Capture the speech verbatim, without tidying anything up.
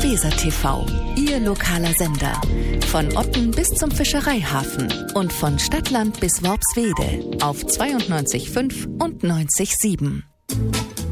Weser T V, Ihr lokaler Sender. Von Otten bis zum Fischereihafen und von Stadtland bis Worpswede auf zweiundneunzig Komma fünf und neunzig Komma sieben.